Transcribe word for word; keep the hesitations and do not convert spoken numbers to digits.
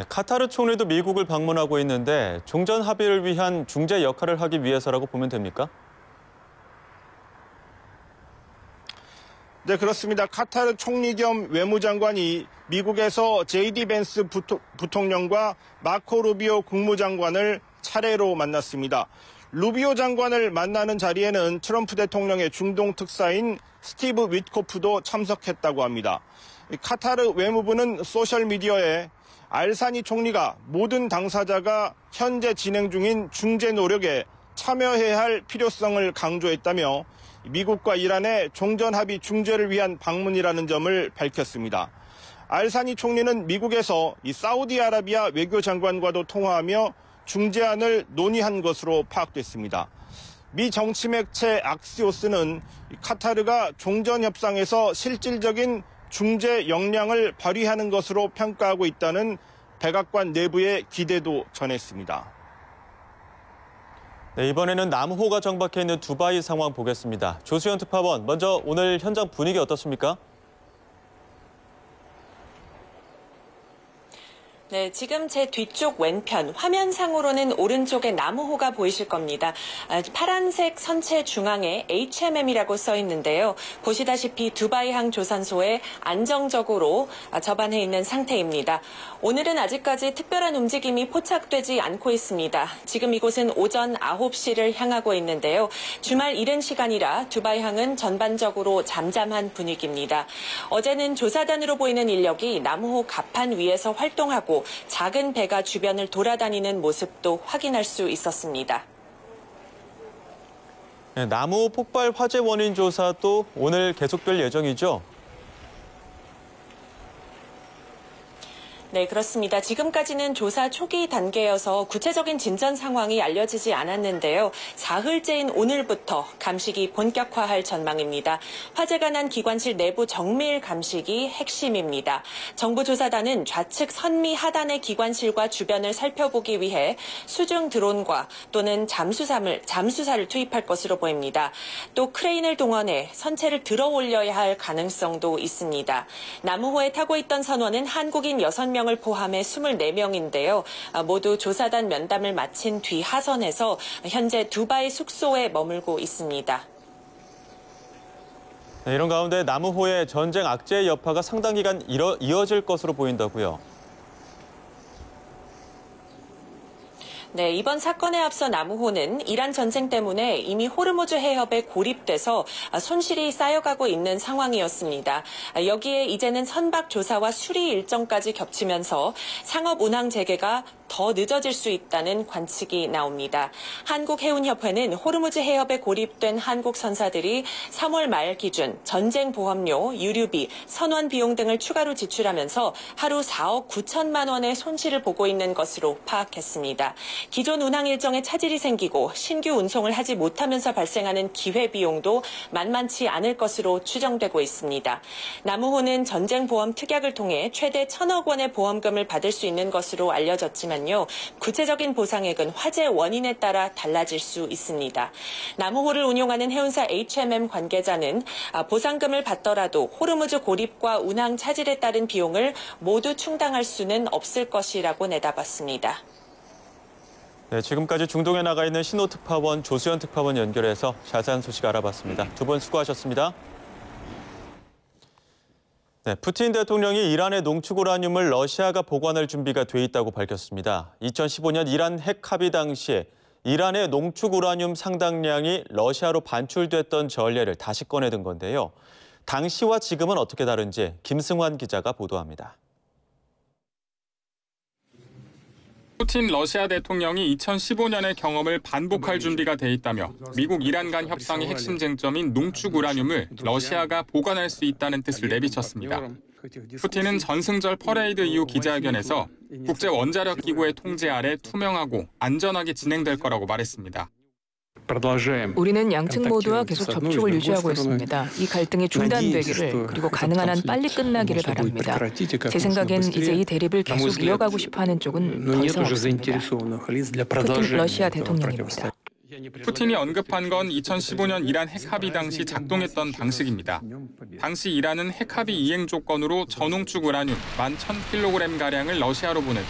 네, 카타르 총리도 미국을 방문하고 있는데 종전 합의를 위한 중재 역할을 하기 위해서라고 보면 됩니까? 네, 그렇습니다. 카타르 총리 겸 외무장관이 미국에서 제이디 벤스 부토, 부통령과 마코 루비오 국무장관을 차례로 만났습니다. 루비오 장관을 만나는 자리에는 트럼프 대통령의 중동 특사인 스티브 위트코프도 참석했다고 합니다. 카타르 외무부는 소셜미디어에 알사니 총리가 모든 당사자가 현재 진행 중인 중재 노력에 참여해야 할 필요성을 강조했다며 미국과 이란의 종전 합의 중재를 위한 방문이라는 점을 밝혔습니다. 알사니 총리는 미국에서 이 사우디아라비아 외교장관과도 통화하며 중재안을 논의한 것으로 파악됐습니다. 미 정치 매체 악시오스는 카타르가 종전 협상에서 실질적인 중재 역량을 발휘하는 것으로 평가하고 있다는 백악관 내부의 기대도 전했습니다. 네, 이번에는 남호가 정박해 있는 두바이 상황 보겠습니다. 조수연 특파원, 먼저 오늘 현장 분위기 어떻습니까? 네, 지금 제 뒤쪽 왼편 화면상으로는 오른쪽에 남호가 보이실 겁니다. 아, 파란색 선체 중앙에 에이치엠엠이라고 써 있는데요. 보시다시피 두바이항 조산소에 안정적으로 접안해 있는 상태입니다. 오늘은 아직까지 특별한 움직임이 포착되지 않고 있습니다. 지금 이곳은 오전 아홉 시를 향하고 있는데요. 주말 이른 시간이라 두바이항은 전반적으로 잠잠한 분위기입니다. 어제는 조사단으로 보이는 인력이 남호 갑판 위에서 활동하고 작은 배가 주변을 돌아다니는 모습도 확인할 수 있었습니다. 네, 남호 폭발 화재 원인 조사도 오늘 계속될 예정이죠? 네, 그렇습니다. 지금까지는 조사 초기 단계여서 구체적인 진전 상황이 알려지지 않았는데요. 사흘째인 오늘부터 감식이 본격화할 전망입니다. 화재가 난 기관실 내부 정밀 감식이 핵심입니다. 정부조사단은 좌측 선미 하단의 기관실과 주변을 살펴보기 위해 수중 드론과 또는 잠수함을, 잠수사를 투입할 것으로 보입니다. 또 크레인을 동원해 선체를 들어 올려야 할 가능성도 있습니다. 남호호에 타고 있던 선원은 한국인 여섯 명 을 포함해 이십사 명인데요. 모두 조사단 면담을 마친 뒤 하선해서 현재 두바이 숙소에 머물고 있습니다. 네, 이런 가운데 남호의 전쟁 악재의 여파가 상당 기간 이어, 이어질 것으로 보인다고요. 네, 이번 사건에 앞서 남호는 이란 전쟁 때문에 이미 호르무즈 해협에 고립돼서 손실이 쌓여가고 있는 상황이었습니다. 여기에 이제는 선박 조사와 수리 일정까지 겹치면서 상업 운항 재개가 더 늦어질 수 있다는 관측이 나옵니다. 한국해운협회는 호르무즈 해협에 고립된 한국 선사들이 삼월 말 기준 전쟁 보험료, 유류비, 선원 비용 등을 추가로 지출하면서 하루 사억 구천만 원의 손실을 보고 있는 것으로 파악했습니다. 기존 운항 일정에 차질이 생기고 신규 운송을 하지 못하면서 발생하는 기회비용도 만만치 않을 것으로 추정되고 있습니다. 남호호는 전쟁보험 특약을 통해 최대 천억 원의 보험금을 받을 수 있는 것으로 알려졌지만 구체적인 보상액은 화재 원인에 따라 달라질 수 있습니다. 남호호를 운용하는 해운사 에이치엠엠 관계자는 보상금을 받더라도 호르무즈 고립과 운항 차질에 따른 비용을 모두 충당할 수는 없을 것이라고 내다봤습니다. 네, 지금까지 중동에 나가 있는 신호 특파원 조수연 특파원 연결해서 자세한 소식 알아봤습니다. 두 분 수고하셨습니다. 네, 푸틴 대통령이 이란의 농축 우라늄을 러시아가 보관할 준비가 돼 있다고 밝혔습니다. 이천십오 년 이란 핵 합의 당시에 이란의 농축 우라늄 상당량이 러시아로 반출됐던 전례를 다시 꺼내든 건데요. 당시와 지금은 어떻게 다른지 김승환 기자가 보도합니다. 푸틴 러시아 대통령이 이천십오 년의 경험을 반복할 준비가 돼 있다며 미국 이란 간 협상의 핵심 쟁점인 농축 우라늄을 러시아가 보관할 수 있다는 뜻을 내비쳤습니다. 푸틴은 전승절 퍼레이드 이후 기자회견에서 국제 원자력 기구의 통제 아래 투명하고 안전하게 진행될 거라고 말했습니다. 우리는 양측 모두와 계속 접촉을 유지하고 있습니다. 이 갈등이 중단되기를 그리고 가능한 한 빨리 끝나기를 바랍니다. 제 생각엔 이제 이 대립을 계속 이어가고 싶어하는 쪽은 더 이상 없습니다. 푸틴 러시아 대통령입니다. 푸틴이 언급한 건 이천십오 년 이란 핵합의 당시 작동했던 방식입니다. 당시 이란은 핵합의 이행 조건으로 저농축 우라늄 만 천 킬로그램가량을 러시아로 보내